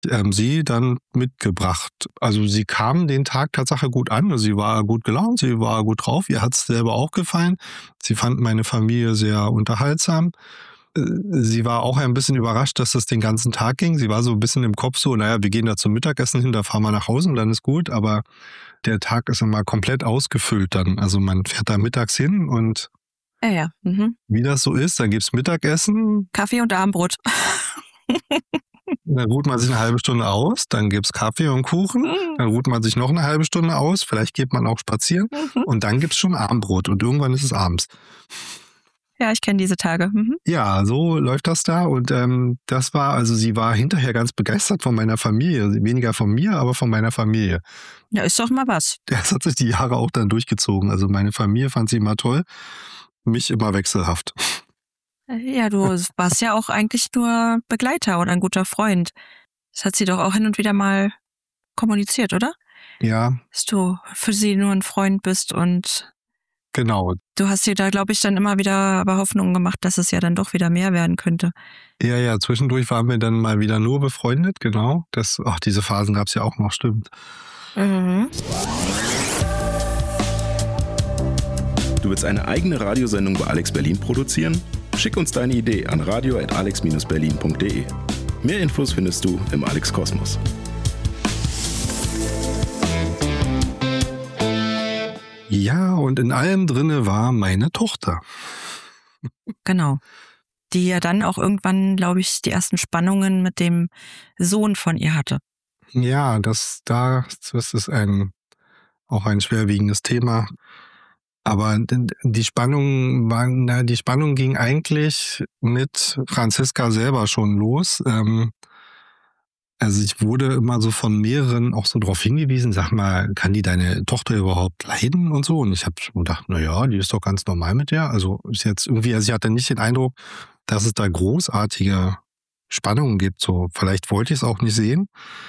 sie dann mitgebracht. Also sie kam den Tag Tatsache gut an, also sie war gut gelaunt, sie war gut drauf, ihr hat es selber auch gefallen. Sie fand meine Familie sehr unterhaltsam. Sie war auch ein bisschen überrascht, dass das den ganzen Tag ging. Sie war so ein bisschen im Kopf so, naja, wir gehen da zum Mittagessen hin, da fahren wir nach Hause und dann ist gut. Aber der Tag ist immer komplett ausgefüllt dann. Also man fährt da mittags hin und Ja. wie das so ist, dann gibt's Mittagessen. Kaffee und Abendbrot. Dann ruht man sich eine halbe Stunde aus, dann gibt's Kaffee und Kuchen, dann ruht man sich noch eine halbe Stunde aus, vielleicht geht man auch spazieren und dann gibt's schon Abendbrot und irgendwann ist es abends. Ja, ich kenne diese Tage. Ja, so läuft das da und das war, also sie war hinterher ganz begeistert von meiner Familie, weniger von mir, aber von meiner Familie. Ja, ist doch mal was. Das hat sich die Jahre auch dann durchgezogen, also meine Familie fand sie immer toll, mich immer wechselhaft. Ja, du warst ja auch eigentlich nur Begleiter und ein guter Freund. Das hat sie doch auch hin und wieder mal kommuniziert, oder? Ja, Dass du für sie nur ein Freund bist und genau. du hast dir da, glaube ich, dann immer wieder aber Hoffnung gemacht, dass es ja dann doch wieder mehr werden könnte. Ja, zwischendurch waren wir dann mal wieder nur befreundet, genau. Diese Phasen gab's ja auch noch, stimmt. Du willst eine eigene Radiosendung bei Alex Berlin produzieren? Schick uns deine Idee an radio@alex-berlin.de. Mehr Infos findest du im Alex Kosmos. Ja, und in allem drinne war meine Tochter. Genau. Die ja dann auch irgendwann, glaube ich, die ersten Spannungen mit dem Sohn von ihr hatte. Ja, das ist auch ein schwerwiegendes Thema. Aber die Spannung ging eigentlich mit Franziska selber schon los. Also ich wurde immer so von mehreren auch so darauf hingewiesen, sag mal, kann die deine Tochter überhaupt leiden und so? Und ich habe schon gedacht, naja, die ist doch ganz normal mit der. Also ist jetzt irgendwie, also ich hatte nicht den Eindruck, dass es da großartige Spannungen gibt. So, vielleicht wollte ich es auch nicht sehen.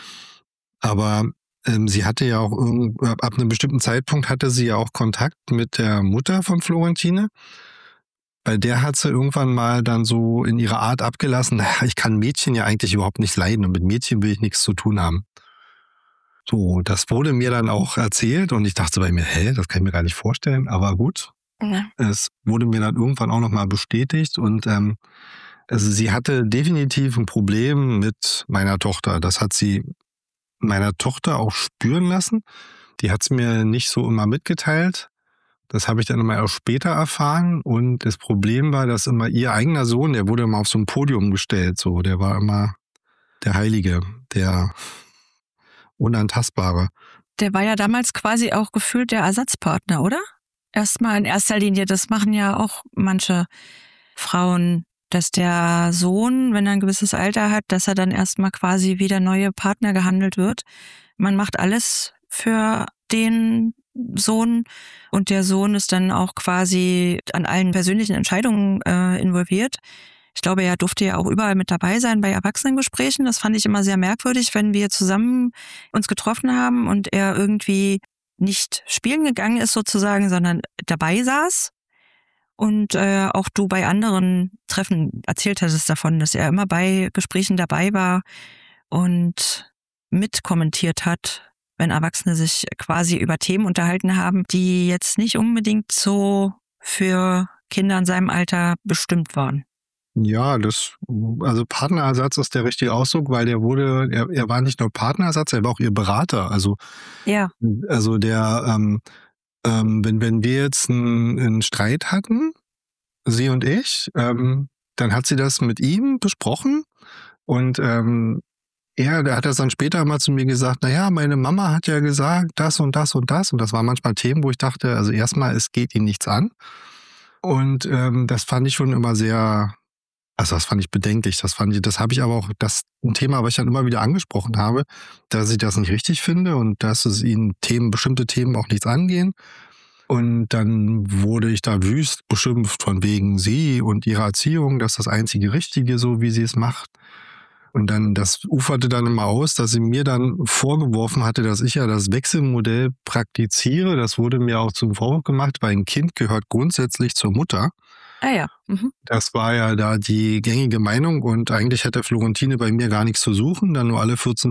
Aber sie hatte ja auch ab einem bestimmten Zeitpunkt hatte sie ja auch Kontakt mit der Mutter von Florentine. Bei der hat sie irgendwann mal dann so in ihrer Art abgelassen, naja, ich kann Mädchen ja eigentlich überhaupt nicht leiden und mit Mädchen will ich nichts zu tun haben. So, das wurde mir dann auch erzählt und ich dachte bei mir, das kann ich mir gar nicht vorstellen, aber gut. Ja. Es wurde mir dann irgendwann auch nochmal bestätigt und also sie hatte definitiv ein Problem mit meiner Tochter. Das hat sie meiner Tochter auch spüren lassen. Die hat es mir nicht so immer mitgeteilt. Das habe ich dann immer erst später erfahren. Und das Problem war, dass immer ihr eigener Sohn, der wurde immer auf so ein Podium gestellt. So, der war immer der Heilige, der Unantastbare. Der war ja damals quasi auch gefühlt der Ersatzpartner, oder? Erstmal in erster Linie, das machen ja auch manche Frauen, dass der Sohn, wenn er ein gewisses Alter hat, dass er dann erstmal quasi wie der neue Partner gehandelt wird. Man macht alles für den Sohn und der Sohn ist dann auch quasi an allen persönlichen Entscheidungen involviert. Ich glaube, er durfte ja auch überall mit dabei sein bei Erwachsenengesprächen. Das fand ich immer sehr merkwürdig, wenn wir zusammen uns getroffen haben und er irgendwie nicht spielen gegangen ist sozusagen, sondern dabei saß. Und auch du bei anderen Treffen erzählt hattest davon, dass er immer bei Gesprächen dabei war und mitkommentiert hat, wenn Erwachsene sich quasi über Themen unterhalten haben, die jetzt nicht unbedingt so für Kinder in seinem Alter bestimmt waren. Ja, also Partnerersatz ist der richtige Ausdruck, weil er war nicht nur Partnerersatz, er war auch ihr Berater. Also Ja. Also wenn wir jetzt einen Streit hatten, sie und ich, dann hat sie das mit ihm besprochen und der hat das dann später mal zu mir gesagt, naja, meine Mama hat ja gesagt, das und das und das. Und das waren manchmal Themen, wo ich dachte, also erstmal, es geht ihn nichts an. Und das fand ich schon immer sehr, also das fand ich bedenklich. Das habe ich aber auch, ein Thema, was ich dann immer wieder angesprochen habe, dass ich das nicht richtig finde und dass es ihnen bestimmte Themen auch nichts angehen. Und dann wurde ich da wüst beschimpft von wegen sie und ihrer Erziehung, dass das einzige Richtige so, wie sie es macht. Und dann, das uferte dann immer aus, dass sie mir dann vorgeworfen hatte, dass ich ja das Wechselmodell praktiziere. Das wurde mir auch zum Vorwurf gemacht, weil ein Kind gehört grundsätzlich zur Mutter. Ah ja. Mhm. Das war ja da die gängige Meinung und eigentlich hätte Florentine bei mir gar nichts zu suchen, dann nur alle 14